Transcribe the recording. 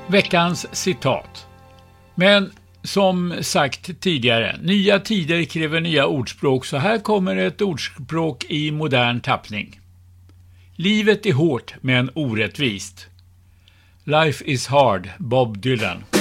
Veckans citat. Men som sagt tidigare, nya tider kräver nya ordspråk, så här kommer ett ordspråk i modern tappning. Livet är hårt men orättvist. Life is hard, Bob Dylan.